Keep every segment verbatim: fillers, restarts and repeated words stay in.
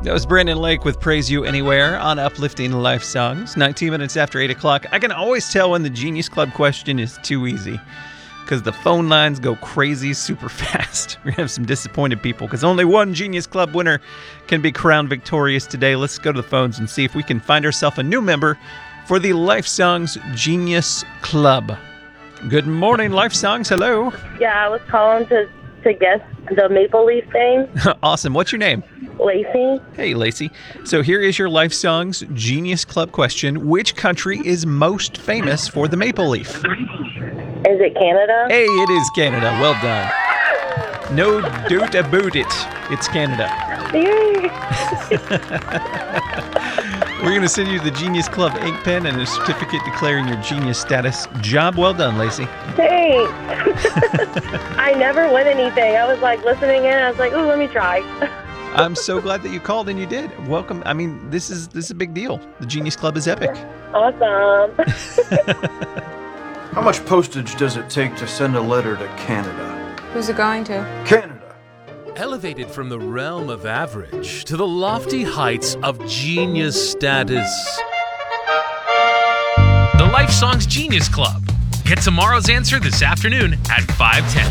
That was Brandon Lake with Praise You Anywhere on Uplifting Life Songs. nineteen minutes after eight o'clock. I can always tell when the Genius Club question is too easy because the phone lines go crazy super fast. We're going to have some disappointed people because only one Genius Club winner can be crowned victorious today. Let's go to the phones and see if we can find ourselves a new member for the Life Songs Genius Club. Good morning, Life Songs. Hello. Yeah, I was calling to, to guess the Maple Leaf thing. Awesome. What's your name? Lacey. Hey, Lacey. So here is your Life Songs Genius Club question. Which country is most famous for the maple leaf? Is it Canada? Hey, it is Canada. Well done. No doubt about it. It's Canada. Yay. We're going to send you the Genius Club ink pen and a certificate declaring your genius status. Job well done, Lacey. Thanks. I never win anything. I was like listening in. I was like, ooh, let me try. I'm so glad that you called and you did. Welcome. I mean, this is this is a big deal. The Genius Club is epic. Awesome. How much postage does it take to send a letter to Canada? Who's it going to? Canada. Elevated from the realm of average to the lofty heights of genius status. The Life Songs Genius Club. Get tomorrow's answer this afternoon at five ten.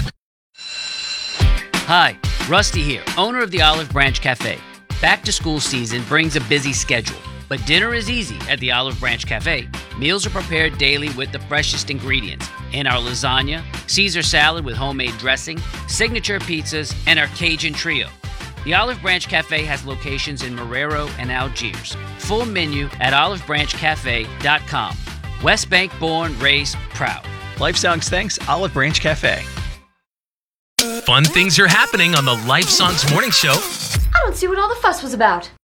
Hi, Rusty here, owner of the Olive Branch Cafe. Back to school season brings a busy schedule, but dinner is easy at the Olive Branch Cafe. Meals are prepared daily with the freshest ingredients in our lasagna, Caesar salad with homemade dressing, signature pizzas, and our Cajun trio. The Olive Branch Cafe has locations in Marrero and Algiers. Full menu at olive branch cafe dot com. West Bank born, raised, proud. Life Songs thanks, Olive Branch Cafe. Fun things are happening on the Life Songs Morning Show. I don't see what all the fuss was about.